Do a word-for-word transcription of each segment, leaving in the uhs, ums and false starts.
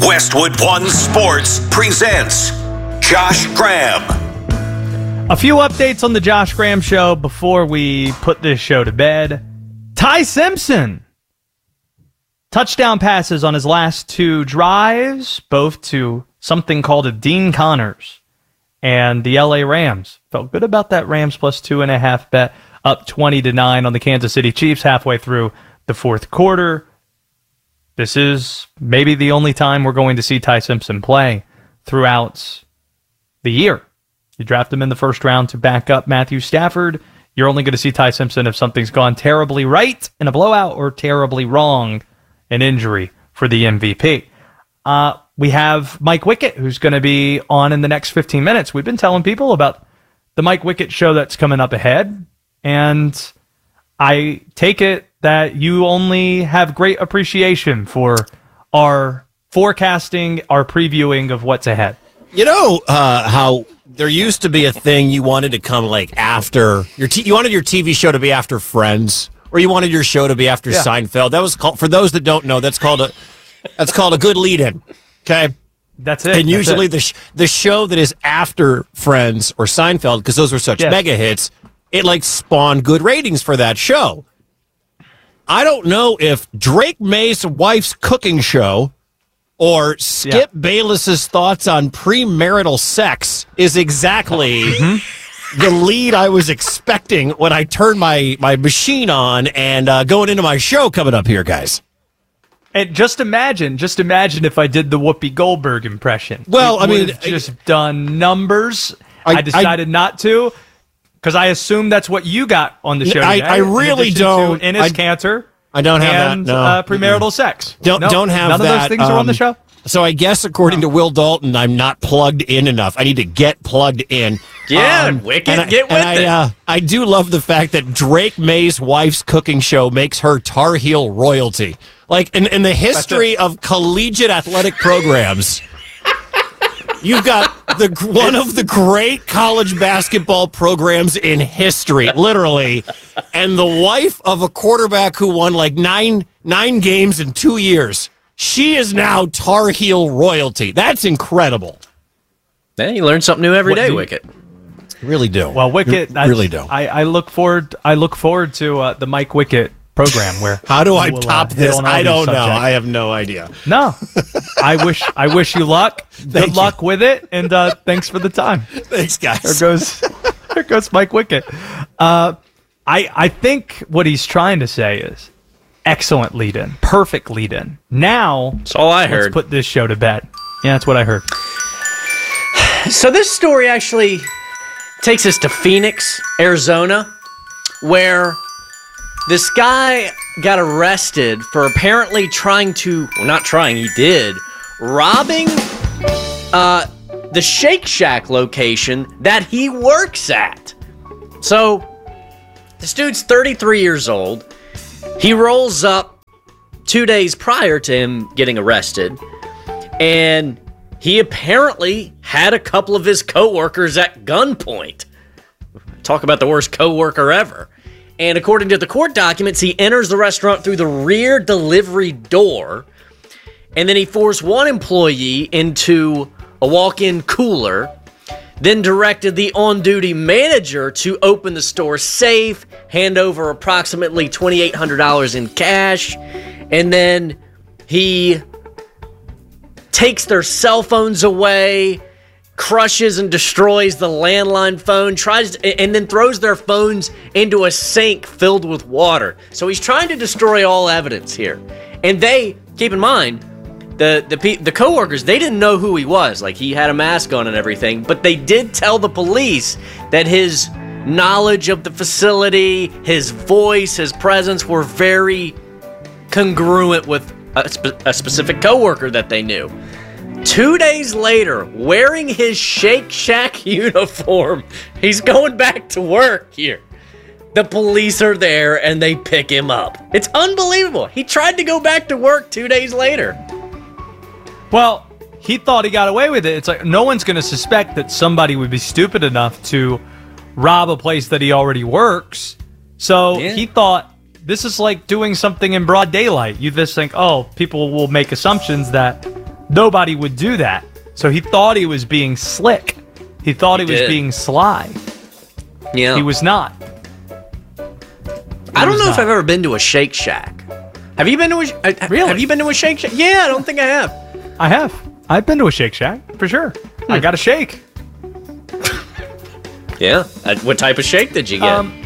Westwood One Sports presents Josh Graham. A few updates on the Josh Graham Show before we put this show to bed. Ty Simpson. Touchdown passes on his last two drives, both to something called a Dean Connors and the L A Rams. Felt good about that Rams plus two and a half bet, up twenty to nine on the Kansas City Chiefs halfway through the fourth quarter. This is maybe the only time we're going to see Ty Simpson play throughout the year. You draft him in the first round to back up Matthew Stafford. You're only going to see Ty Simpson if something's gone terribly right in a blowout or terribly wrong, an injury for the M V P. Uh, we have Mike Wickett, who's going to be on in the next fifteen minutes. We've been telling people about the Mike Wickett show that's coming up ahead, and I take it that you only have great appreciation for our forecasting, our previewing of what's ahead. You know uh, how there used to be a thing you wanted to come like after your t- you wanted your T V show to be after Friends, or you wanted your show to be after yeah. Seinfeld. That was called, for those that don't know, that's called a that's called a good lead-in. Okay, that's it. And that's usually it. the sh- the show that is after Friends or Seinfeld, because those were such yes. mega hits, it like spawned good ratings for that show. I don't know if Drake May's wife's cooking show or Skip yeah. Bayless's thoughts on premarital sex is exactly mm-hmm. the lead I was expecting when I turned my, my machine on and uh, going into my show coming up here, guys. And just imagine, just imagine if I did the Whoopi Goldberg impression. Well, it I mean, just I, done numbers. I, I decided I, not to. Because I assume that's what you got on the show I, today. I really don't. Innis I, cancer. I don't have and, that. No. Uh, premarital mm-hmm. sex. Don't no, don't have none that. None of those things um, are on the show. So I guess according no. to Will Dalton, I'm not plugged in enough. I need to get plugged in. Yeah, um, Wicked, and I, get with and it. I, uh, I do love the fact that Drake May's wife's cooking show makes her Tar Heel royalty. Like in, in the history of collegiate athletic programs. You've got the one of the great college basketball programs in history, literally, and the wife of a quarterback who won like nine nine games in two years. She is now Tar Heel royalty. That's incredible. Yeah, you learn something new every what day, you, Wicket. Really do. Well, Wicket, you really do. I, I look forward. I look forward to uh, the Mike Wicket program where how do I will, top uh, this? I don't know. subjects. I have no idea. No, I wish I wish you luck. Good you. luck with it, and uh, thanks for the time. Thanks, guys. There goes there goes Mike Wickett. Uh, I I think what he's trying to say is excellent lead-in, perfect lead-in. Now that's all I heard. Let's put this show to bed. Yeah, that's what I heard. So this story actually takes us to Phoenix, Arizona, where this guy got arrested for apparently trying to, well, not trying, he did, robbing uh, the Shake Shack location that he works at. So, this dude's thirty-three years old. He rolls up two days prior to him getting arrested, and he apparently had a couple of his coworkers at gunpoint. Talk about the worst coworker ever. And according to the court documents, he enters the restaurant through the rear delivery door, and then he forced one employee into a walk-in cooler, then directed the on-duty manager to open the store safe, hand over approximately twenty-eight hundred dollars in cash, and then he takes their cell phones away, crushes and destroys the landline phone, tries to, and then throws their phones into a sink filled with water. So he's trying to destroy all evidence here. And they, keep in mind, the the the coworkers, they didn't know who he was. Like, he had a mask on and everything, but they did tell the police that his knowledge of the facility, his voice, his presence were very congruent with a, spe- a specific coworker that they knew. Two days later, wearing his Shake Shack uniform, he's going back to work here. The police are there and they pick him up. It's unbelievable. He tried to go back to work two days later. Well, he thought he got away with it. It's like no one's going to suspect that somebody would be stupid enough to rob a place that he already works. So yeah. he thought this is like doing something in broad daylight. You just think, oh, people will make assumptions that Nobody would do that. So he thought he was being slick. He thought he, he was did. being sly. Yeah. He was not. He I don't was know not. if I've ever been to a Shake Shack. Have you been to a uh, Really? Have you been to a Shake Shack? Yeah, I don't think I have. I have. I've been to a Shake Shack, for sure. Hmm. I got a shake. Yeah. Uh, what type of shake did you get? Um,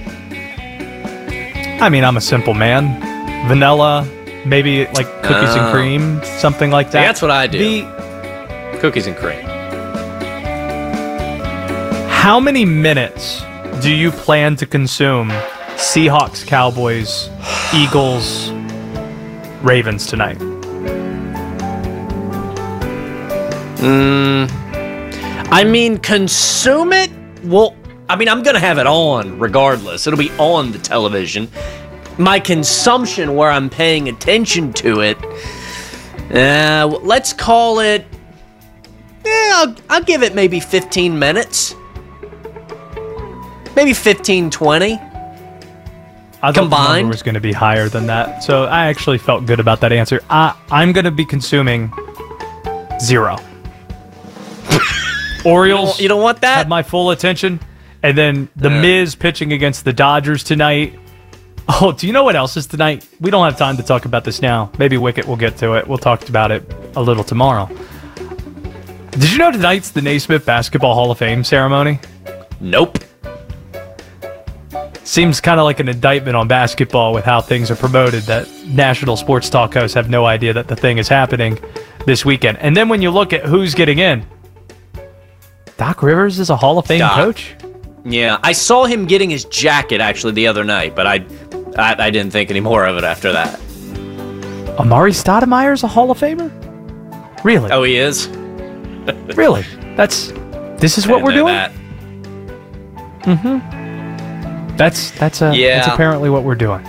I mean, I'm a simple man. Vanilla, maybe like cookies uh, and cream, something like that. Yeah, that's what I do. The, cookies and cream. How many minutes do you plan to consume Seahawks, Cowboys, Eagles, Ravens tonight? Mm, I mean, consume it? Well, I mean, I'm going to have it on regardless. It'll be on the television. My consumption, where I'm paying attention to it, uh, let's call it, yeah, I'll, I'll give it maybe fifteen minutes. Maybe fifteen, twenty. I thought combined. the number was going to be higher than that, so I actually felt good about that answer. I, I'm going to be consuming zero. Orioles, you don't, you don't want that? Had my full attention. And then The Yeah. Miz pitching against the Dodgers tonight. Oh, do you know what else is tonight? We don't have time to talk about this now. Maybe Wicket will get to it. We'll talk about it a little tomorrow. Did you know tonight's the Naismith Basketball Hall of Fame ceremony? Nope. Seems kind of like an indictment on basketball with how things are promoted, that national sports talk hosts have no idea that the thing is happening this weekend. And then when you look at who's getting in, Doc Rivers is a Hall of Fame Doc. coach? Yeah, I saw him getting his jacket actually the other night, but I, I, I didn't think any more of it after that. Amari Stoudemire's a Hall of Famer? Really? Oh, he is? Really? That's, this is I what didn't we're know doing? that. Mm-hmm. That's, that's, a, Yeah. that's apparently what we're doing.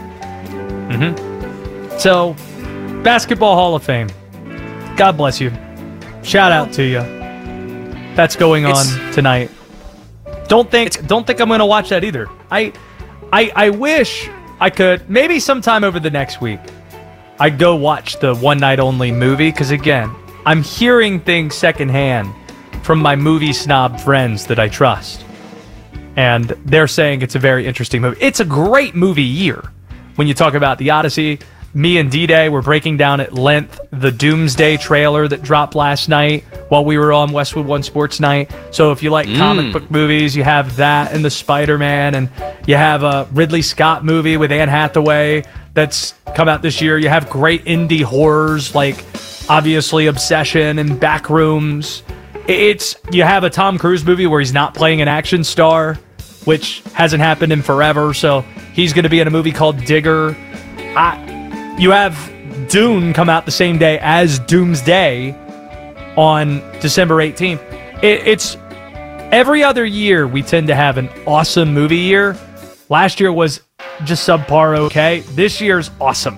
Mm-hmm. So, Basketball Hall of Fame. God bless you. Shout out to you. That's going on It's- tonight. Don't think don't think I'm going to watch that either. I, I I wish I could, maybe sometime over the next week, I'd go watch the one night only movie, because again, I'm hearing things secondhand from my movie snob friends that I trust. And they're saying it's a very interesting movie. It's a great movie year. When you talk about The Odyssey, me and D-Day were breaking down at length the Doomsday trailer that dropped last night while we were on Westwood One Sports Night. So if you like mm. comic book movies, you have that and the Spider-Man, and you have a Ridley Scott movie with Anne Hathaway that's come out this year. You have great indie horrors like obviously Obsession and Backrooms. It's you have a Tom Cruise movie where he's not playing an action star, which hasn't happened in forever. So he's going to be in a movie called Digger. I, you have Dune come out the same day as Doomsday on December eighteenth. It, it's every other year we tend to have an awesome movie year. Last year was just subpar okay. This year's awesome.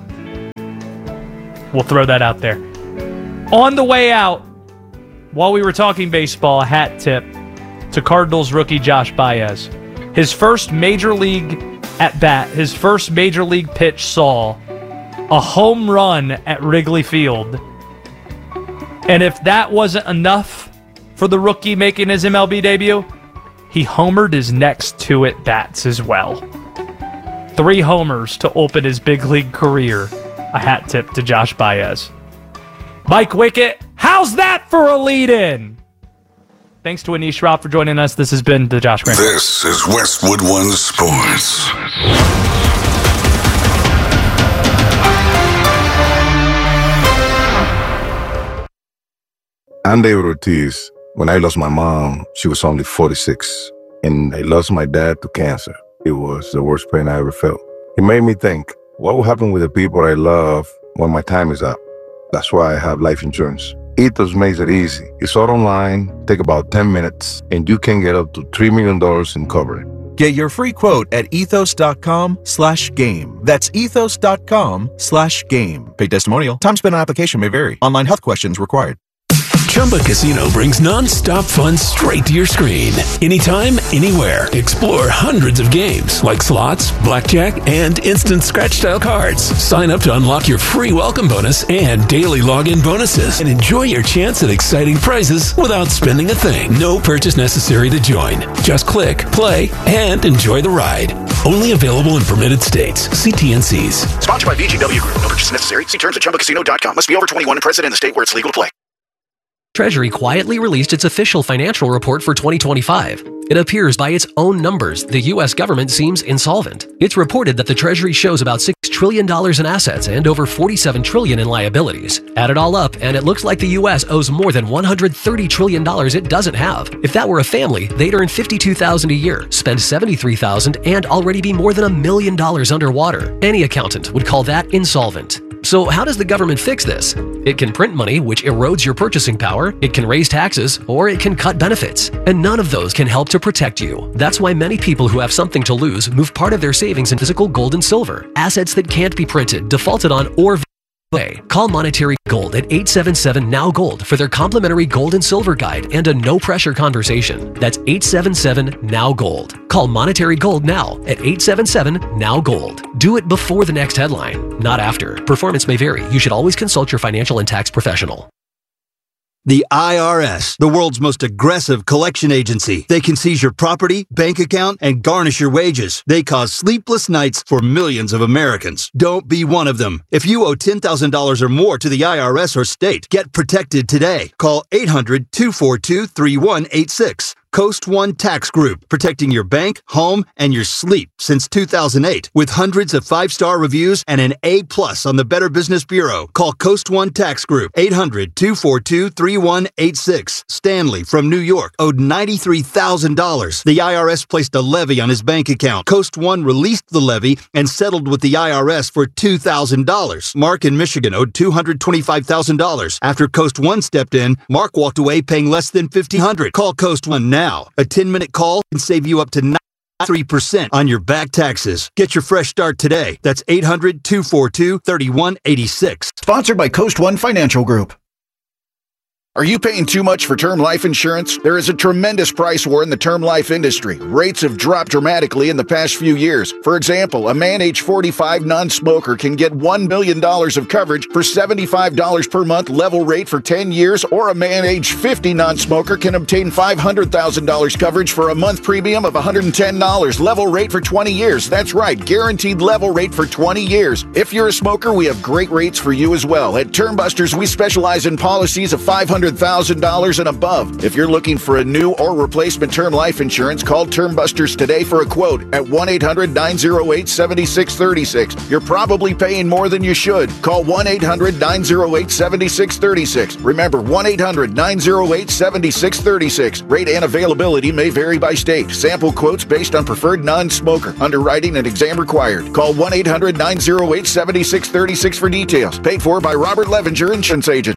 We'll throw that out there. On the way out, while we were talking baseball, a hat tip to Cardinals rookie Josh Baez. His first major league at bat, his first major league pitch saw a home run at Wrigley Field. And if that wasn't enough for the rookie making his M L B debut, he homered his next two at-bats as well. Three homers to open his big league career. A hat tip to Josh Baez. Mike Wicket, how's that for a lead-in? Thanks to Anish Robb for joining us. This has been the Josh Graham. This is Westwood One Sports. I'm David Ortiz. When I lost my mom, she was only forty-six. And I lost my dad to cancer. It was the worst pain I ever felt. It made me think, what will happen with the people I love when my time is up? That's why I have life insurance. Ethos makes it easy. It's all online, take about ten minutes, and you can get up to three million dollars in coverage. Get your free quote at ethos.com slash game. That's ethos.com slash game. Paid testimonial. Time spent on application may vary. Online health questions required. Chumba Casino brings non-stop fun straight to your screen. Anytime, anywhere. Explore hundreds of games like slots, blackjack, and instant scratch-style cards. Sign up to unlock your free welcome bonus and daily login bonuses, and enjoy your chance at exciting prizes without spending a thing. No purchase necessary to join. Just click, play, and enjoy the ride. Only available in permitted states. See T N Cs. Sponsored by V G W Group. No purchase necessary. See terms at chumba casino dot com. Must be over twenty-one and present in the state where it's legal to play. Treasury quietly released its official financial report for twenty twenty-five. It appears by its own numbers, the U S government seems insolvent. It's reported that the Treasury shows about six trillion dollars in assets and over forty-seven trillion dollars in liabilities. Add it all up, and it looks like the U S owes more than one hundred thirty trillion dollars it doesn't have. If that were a family, they'd earn fifty-two thousand dollars a year, spend seventy-three thousand dollars, and already be more than a million dollars underwater. Any accountant would call that insolvent. So how does the government fix this? It can print money, which erodes your purchasing power, it can raise taxes, or it can cut benefits. And none of those can help to protect you. That's why many people who have something to lose move part of their savings in physical gold and silver, assets that can't be printed, defaulted on, or call Monetary Gold at eight seven seven N O W Gold for their complimentary gold and silver guide and a no-pressure conversation. That's eight seven seven N O W Gold. Call Monetary Gold now at eight seven seven N O W Gold. Do it before the next headline, not after. Performance may vary. You should always consult your financial and tax professional. The I R S, the world's most aggressive collection agency. They can seize your property, bank account, and garnish your wages. They cause sleepless nights for millions of Americans. Don't be one of them. If you owe ten thousand dollars or more to the I R S or state, get protected today. Call eight hundred, two four two, three one eight six. Coast One Tax Group, protecting your bank, home, and your sleep since two thousand eight. With hundreds of five-star reviews and an A plus on the Better Business Bureau. Call Coast One Tax Group, eight hundred, two four two, three one eight six. Stanley from New York owed ninety-three thousand dollars. The I R S placed a levy on his bank account. Coast One released the levy and settled with the I R S for two thousand dollars. Mark in Michigan owed two hundred twenty-five thousand dollars. After Coast One stepped in, Mark walked away paying less than fifteen hundred dollars. Call Coast One now. Now, a ten-minute call can save you up to ninety-three percent on your back taxes. Get your fresh start today. That's eight hundred, two four two, three one eight six. Sponsored by Coast One Financial Group. Are you paying too much for term life insurance? There is a tremendous price war in the term life industry. Rates have dropped dramatically in the past few years. For example, a man age forty-five non-smoker can get one million dollars of coverage for seventy-five dollars per month level rate for ten years, or a man age fifty non-smoker can obtain five hundred thousand dollars coverage for a month premium of one hundred ten dollars level rate for twenty years. That's right, guaranteed level rate for twenty years. If you're a smoker, we have great rates for you as well. At Term Busters, we specialize in policies of five hundred thousand dollars and above. If you're looking for a new or replacement term life insurance, call Term Busters today for a quote at one eight hundred, nine oh eight, seven six three six. You're probably paying more than you should. Call one eight hundred, nine oh eight, seven six three six. Remember, one eight hundred, nine oh eight, seven six three six. Rate and availability may vary by state. Sample quotes based on preferred non-smoker. Underwriting and exam required. Call one eight hundred, nine oh eight, seven six three six for details. Paid for by Robert Levinger, Insurance Agent.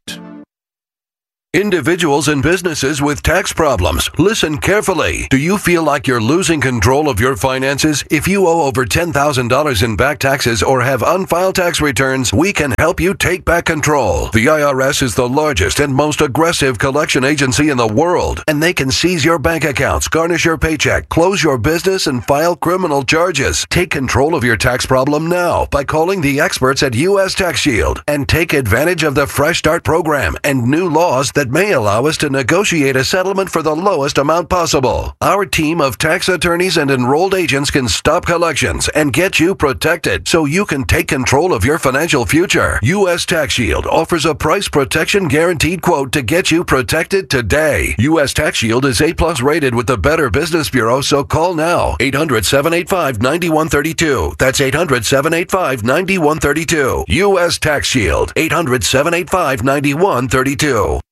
Individuals and businesses with tax problems, listen carefully. Do you feel like you're losing control of your finances? If you owe over ten thousand dollars in back taxes or have unfiled tax returns, we can help you take back control. The I R S is the largest and most aggressive collection agency in the world, and they can seize your bank accounts, garnish your paycheck, close your business, and file criminal charges. Take control of your tax problem now by calling the experts at U S Tax Shield and take advantage of the Fresh Start program and new laws that may allow us to negotiate a settlement for the lowest amount possible. Our team of tax attorneys and enrolled agents can stop collections and get you protected so you can take control of your financial future. U S Tax Shield offers a price protection guaranteed quote to get you protected today. U S Tax Shield is A plus rated with the Better Business Bureau, so call now. eight hundred, seven eight five, nine one three two. That's eight hundred, seven eight five, nine one three two. U S Tax Shield. eight hundred, seven eight five, nine one three two.